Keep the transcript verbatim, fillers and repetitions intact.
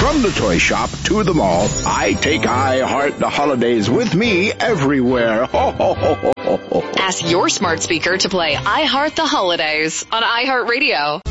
From the toy shop to the mall, I take iHeart the Holidays with me everywhere. Ho, ho, ho, ho, ho, ho. Ask your smart speaker to play iHeart the Holidays on iHeartRadio.